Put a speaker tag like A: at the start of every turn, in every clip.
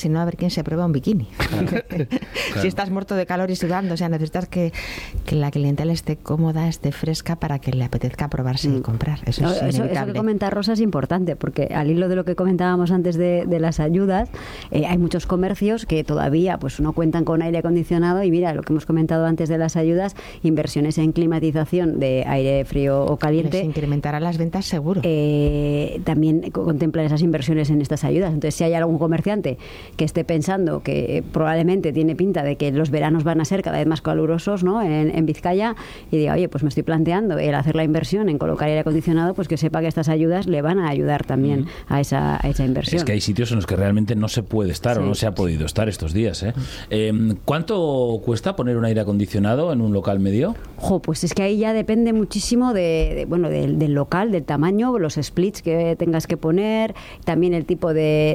A: sino a ver quién se prueba un bikini.
B: Claro.
A: Si estás muerto de calor y sudando, o sea, necesitas que la clientela esté cómoda, esté fresca para que le apetezca probarse y comprar. Eso es inevitable.
C: Eso que comenta Rosa es importante, porque al hilo de lo que comentábamos antes de las ayudas, hay muchos comercios que todavía pues no cuentan con aire acondicionado y mira, lo que hemos comentado antes de las ayudas, inversiones en climatización de aire frío o caliente.
A: Les incrementará las ventas seguro.
C: También contemplan esas inversiones en estas ayudas. Entonces, si hay algún comerciante que esté pensando que probablemente tiene pinta de que los veranos van a ser cada vez más calurosos, ¿no?, en Vizcaya, y diga, oye, pues me estoy planteando el hacer la inversión en colocar aire acondicionado, pues que sepa que estas ayudas le van a ayudar también a esa inversión.
B: Es que hay sitios en los que realmente no se puede estar o no se ha podido estar estos días, ¿eh? ¿Cuánto cuesta poner un aire acondicionado en un local medio?
C: Pues es que ahí ya depende muchísimo del local, del tamaño, los splits que tengas que poner, también el tipo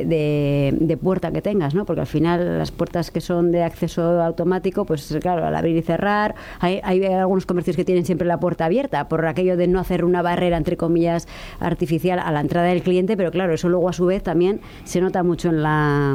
C: de puerta que tengas, ¿no? Porque al final las puertas que son de acceso automático, pues claro, al abrir y cerrar, hay algunos comercios que tienen siempre la puerta abierta por aquello de no hacer una barrera, entre comillas, artificial a la entrada del cliente, pero claro, eso luego a su vez también se nota mucho en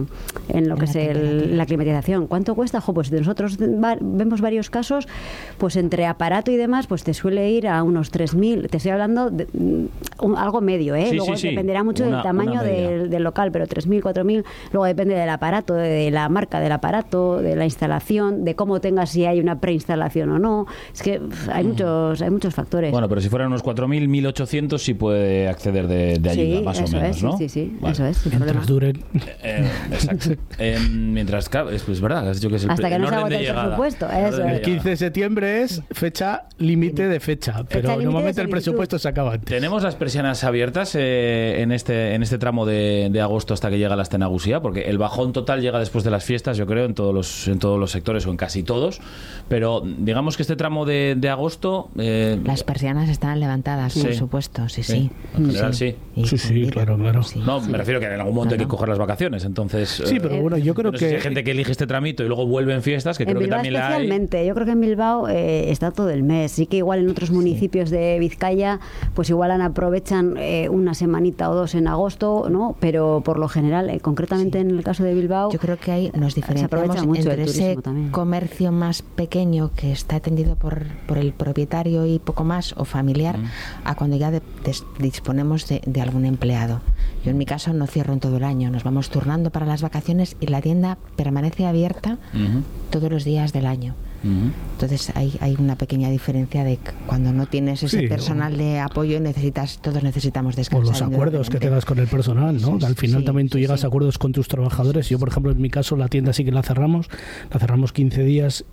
C: lo que es la climatización. ¿Cuánto cuesta? Pues nosotros vemos varios casos, pues entre aparato y demás, pues te suele ir a unos 3.000, te estoy hablando de algo medio, ¿eh?
B: Sí,
C: luego dependerá mucho del tamaño del local, pero 3.000, 4.000, luego depende del aparato, de la marca del aparato, de la instalación, de cómo tengas, si hay una preinstalación o no. Es que hay muchos factores.
B: Bueno, pero si fueran unos 4.000, 1.800 sí puede acceder de ayuda, más o menos, ¿no?
C: Sí,
B: vale.
C: Eso es.
D: Mientras duren.
B: Exacto. Mientras, claro, es verdad, has dicho que es
C: hasta que no se agote el presupuesto. Eso
D: El 15 de septiembre es fecha límite de fecha, pero normalmente el presupuesto se acaba antes.
B: ¿Tenemos las persianas abiertas en este tramo de agosto hasta que llega la Astenagusía? Porque el bajón total llega después de las fiestas, yo creo, en todos los sectores o en casi todos, pero digamos que este tramo de agosto...
A: Las persianas están levantadas, por supuesto, sí.
B: En general sí.
D: Sí, claro.
B: No, me refiero que en algún momento hay que coger las vacaciones, entonces...
D: Sí, pero bueno, yo creo
B: no sé
D: que...
B: si hay gente que elige este tramito y luego vuelve en fiestas, que creo que también la hay.
C: Especialmente, yo creo que en Bilbao está todo el mes. Sí que igual en otros municipios de Vizcaya, pues igual aprovechan una semanita o dos en agosto, ¿no? Pero por lo general, concretamente en el caso de Bilbao...
A: Yo creo que ahí nos diferenciamos
C: mucho
A: entre ese comercio más pequeño que está atendido por el propietario y poco más, o familiar, a cuando ya disponemos de algún empleado. Yo en mi caso no cierro en todo el año, nos vamos turnando para las vacaciones y la tienda permanece abierta todos los días del año. Entonces hay una pequeña diferencia de cuando no tienes ese personal de apoyo y todos necesitamos descansar.
D: O los acuerdos que tengas con el personal, ¿no? Al final también tú llegas a acuerdos con tus trabajadores. Yo, por ejemplo, en mi caso, la tienda sí que la cerramos 15 días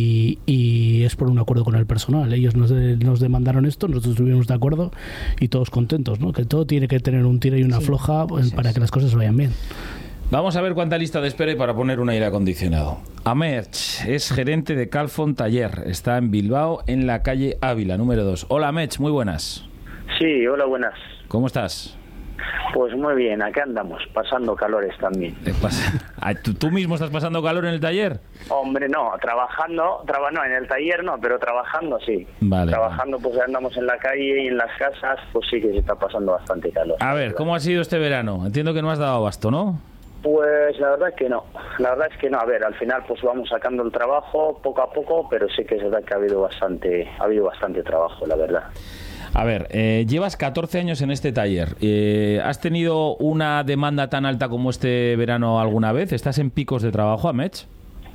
D: y es por un acuerdo con el personal. Ellos nos demandaron esto, nosotros estuvimos de acuerdo y todos contentos, ¿no? Que todo tiene que tener un tira y una floja para que las cosas vayan bien.
B: Vamos a ver cuánta lista de espera hay para poner un aire acondicionado. Amerch es gerente de Calfon Taller. Está en Bilbao, en la calle Ávila, número 2. Hola, Amerch, muy buenas.
E: Sí, hola, buenas.
B: ¿Cómo estás?
E: Pues muy bien, acá andamos, pasando calores también.
B: ¿Tú mismo estás pasando calor en el taller?
E: Hombre, no, trabajando, no, en el taller no, pero trabajando sí.
B: Vale.
E: Trabajando, pues andamos en la calle y en las casas, pues sí que se está pasando bastante calor.
B: A ver, ¿cómo ha sido este verano? Entiendo que no has dado abasto, ¿no?
E: Pues la verdad es que no. A ver, al final pues vamos sacando el trabajo poco a poco, pero sí que es verdad que ha habido bastante trabajo, la verdad.
B: A ver, llevas 14 años en este taller. ¿Has tenido una demanda tan alta como este verano alguna vez? ¿Estás en picos de trabajo, Amerch?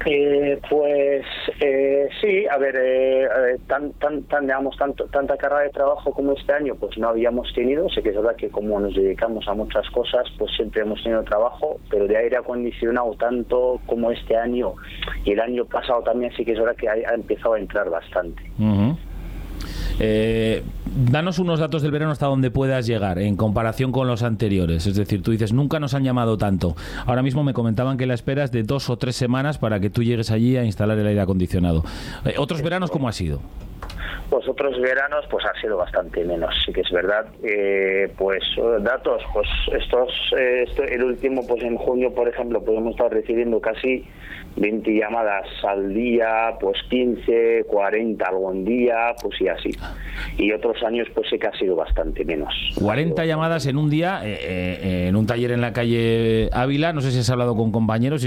E: Sí, a ver, tanta carga de trabajo como este año pues no habíamos tenido. Sé que es verdad que como nos dedicamos a muchas cosas pues siempre hemos tenido trabajo, pero de aire acondicionado tanto como este año y el año pasado también sí que es verdad que ha empezado a entrar bastante.
B: Danos unos datos del verano hasta donde puedas llegar en comparación con los anteriores. Es decir, tú dices, nunca nos han llamado tanto. Ahora mismo me comentaban que la espera es de 2 o 3 semanas para que tú llegues allí a instalar el aire acondicionado. ¿Otros veranos cómo ha sido?
E: Pues otros veranos pues ha sido bastante menos, sí que es verdad. Pues datos, pues el último, pues en junio, por ejemplo, pues hemos estado recibiendo casi 20 llamadas al día, pues 15, 40 algún día, pues y así. Y otros años pues sí que ha sido bastante menos.
B: 40 llamadas en un día, en un taller en la calle Ávila, no sé si has hablado con compañeros.